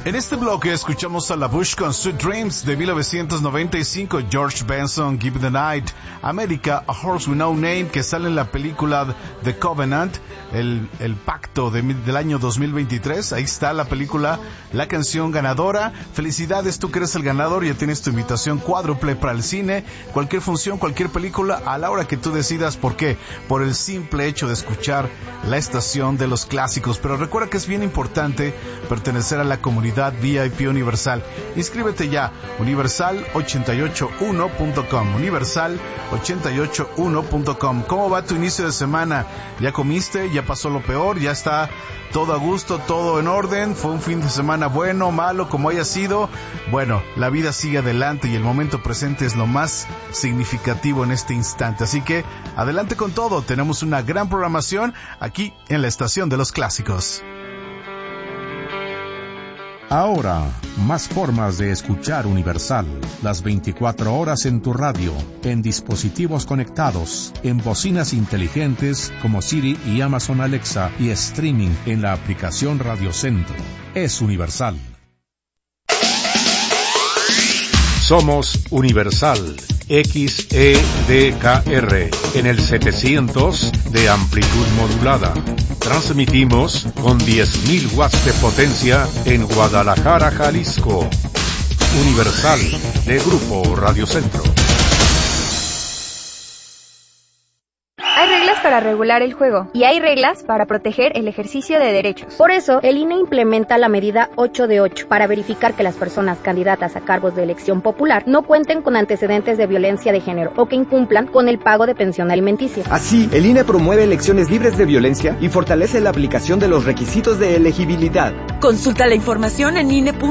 En este bloque escuchamos a La Bush con Sweet Dreams de 1995, George Benson, Give the Night, America, A Horse with No Name, que sale en la película The Covenant, el pacto del año 2023. Ahí está la película, la canción ganadora. Felicidades, tú que eres el ganador, ya tienes tu invitación cuádruple para el cine, cualquier función, cualquier película, a la hora que tú decidas. ¿Por qué? Por el simple hecho de escuchar la estación de los clásicos. Pero recuerda que es bien importante pertenecer a la comunidad VIP Universal. Inscríbete ya, universal881.com, universal881.com. ¿Cómo va tu inicio de semana? ¿Ya comiste? ¿Ya pasó lo peor? ¿Ya está todo a gusto, todo en orden? ¿Fue un fin de semana bueno, malo, como haya sido? Bueno, la vida sigue adelante y el momento presente es lo más significativo en este instante. Así que adelante con todo. Tenemos una gran programación aquí en la estación de los clásicos. Ahora, más formas de escuchar Universal. Las 24 horas en tu radio, en dispositivos conectados, en bocinas inteligentes como Siri y Amazon Alexa y streaming en la aplicación Radio Centro. Es Universal. Somos Universal XEDKR en el 700 de amplitud modulada. Transmitimos con 10.000 watts de potencia en Guadalajara, Jalisco. Universal de Grupo Radio Centro. Hay reglas para regular el juego y hay reglas para proteger el ejercicio de derechos. Por eso, el INE implementa la medida 8 de 8 para verificar que las personas candidatas a cargos de elección popular no cuenten con antecedentes de violencia de género o que incumplan con el pago de pensión alimenticia. Así, el INE promueve elecciones libres de violencia y fortalece la aplicación de los requisitos de elegibilidad. Consulta la información en INE.mx.